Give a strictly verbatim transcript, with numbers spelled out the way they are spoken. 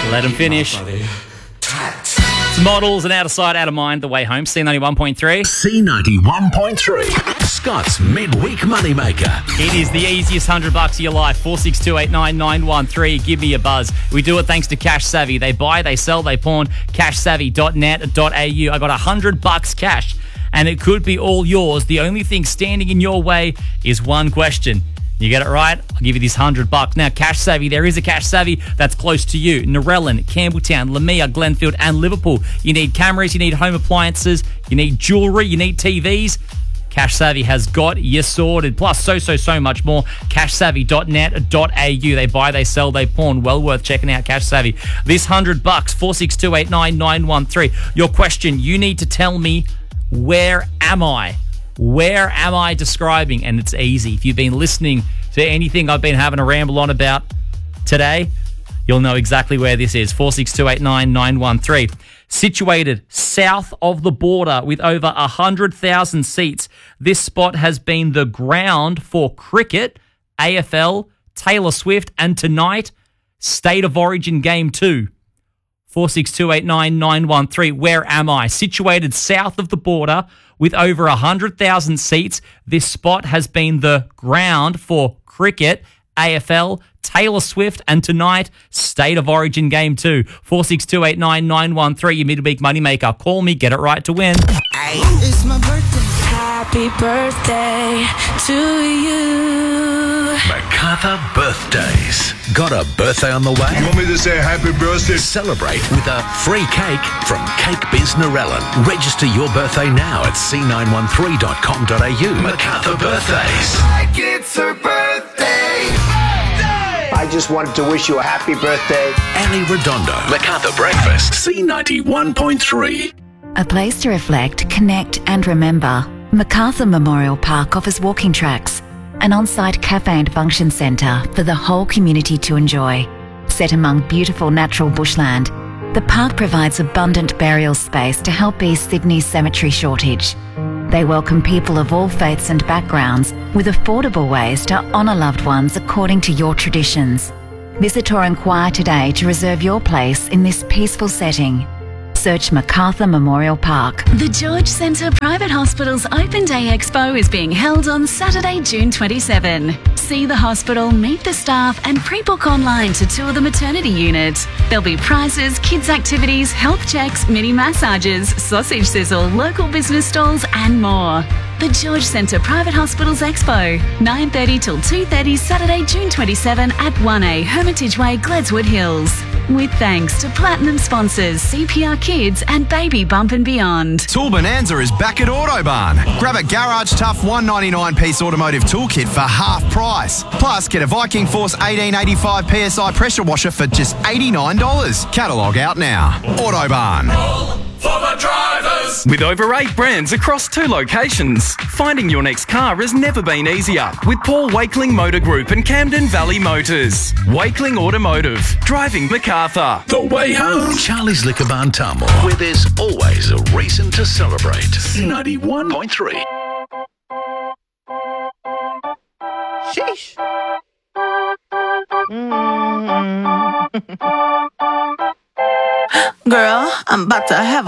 Let him finish. It's Models and Out of Sight, Out of Mind, the way home. C ninety-one point three. C ninety-one point three. Scott's midweek moneymaker. It is the easiest hundred bucks of your life. Four six two eight nine nine one three. Give me a buzz. We do it thanks to Cash Savvy. They buy, they sell, they pawn. cash savvy dot net dot a u. I got a hundred bucks cash, and it could be all yours. The only thing standing in your way is one question. You get it right, I'll give you this hundred bucks. Now, Cash Savvy, there is a Cash Savvy that's close to you. Narellan, Campbelltown, Lamia, Glenfield, and Liverpool. You need cameras, you need home appliances, you need jewellery, you need T Vs. Cash Savvy has got you sorted. Plus, so, so, so much more. cash savvy dot net dot a u. They buy, they sell, they pawn. Well worth checking out Cash Savvy. This hundred bucks, four six two eight nine nine one three. Your question, you need to tell me, where am I? Where am I describing? And it's easy. If you've been listening to anything I've been having a ramble on about today, you'll know exactly where this is. four six two eight nine nine one three. Situated south of the border with over one hundred thousand seats, this spot has been the ground for cricket, A F L, Taylor Swift, and tonight, State of Origin Game two. four six two eight nine nine one three. Where am I? Situated south of the border with over one hundred thousand seats, this spot has been the ground for cricket, A F L, Taylor Swift, and tonight, State of Origin Game two. four six two eight nine nine one three. Your midweek moneymaker. Call me. Get it right to win. It's my birthday. Happy birthday to you. MacArthur Birthdays. Got a birthday on the way? You want me to say happy birthday? Celebrate with a free cake from Cake Biz Narellan. Register your birthday now at c nine one three dot com dot a u. MacArthur Birthdays. Like it's her birthday. I just wanted to wish you a happy birthday. Ali Redondo. MacArthur Breakfast. C ninety-one point three. A place to reflect, connect and remember. MacArthur Memorial Park offers walking tracks, an on-site cafe and function centre for the whole community to enjoy. Set among beautiful natural bushland, the park provides abundant burial space to help ease Sydney's cemetery shortage. They welcome people of all faiths and backgrounds with affordable ways to honour loved ones according to your traditions. Visit or inquire today to reserve your place in this peaceful setting. Search MacArthur Memorial Park. The George Centre Private Hospital's Open Day Expo is being held on Saturday, June twenty-seventh. See the hospital, meet the staff and pre-book online to tour the maternity unit. There'll be prizes, kids activities, health checks, mini massages, sausage sizzle, local business stalls and more. The George Centre Private Hospitals Expo, nine thirty till two thirty Saturday, June twenty-seventh at one A Hermitage Way, Gledswood Hills. With thanks to platinum sponsors C P R Kids and Baby Bump and Beyond. Tool Bonanza is back at Autobarn. Grab a Garage Tough one ninety-nine piece automotive toolkit for half price. Plus, get a Viking Force eighteen eighty-five P S I pressure washer for just eighty-nine dollars. Catalogue out now. Autobarn. For the drivers! With over eight brands across two locations, finding your next car has never been easier with Paul Wakeling Motor Group and Camden Valley Motors. Wakeling Automotive, driving MacArthur. The way home. Charlie's Liquor Barn Tamworth, where there's always a reason to celebrate. C ninety-one point three. Sheesh. Mm. Girl, I'm about to have a